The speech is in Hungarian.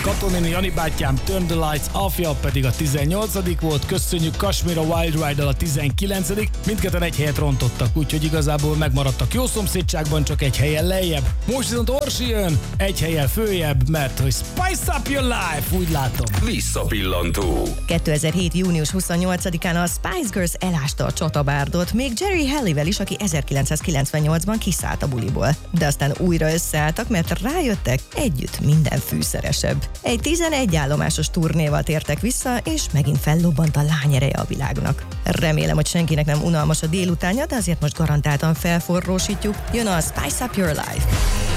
Katonini Jani bátyám Turn the Lights Off-ja pedig a 18. volt, köszönjük Kashmir a Wild Ride-dal a 19. Mindketten egy helyet rontottak, úgyhogy igazából megmaradtak jó szomszédságban, csak egy helyen lejjebb. Most viszont Orsi jön, egy helyen följebb, mert hogy Spice Up Your Life, úgy látom. Visszapillantó. 2007. június 28-án a Spice Girls elásta a csatabárdot, még Jerry Halliwell is, aki 1998-ban kiszállt a buliból. De aztán újra összeálltak, mert rájöttek, együtt minden fűszeresebb. Egy 11 állomásos turnéval tértek vissza, és megint fellobbant a lányereje a világnak. Remélem, hogy senkinek nem unalmas a délutánja, de azért most garantáltan felforrósítjuk. Jön a Spice Up Your Life.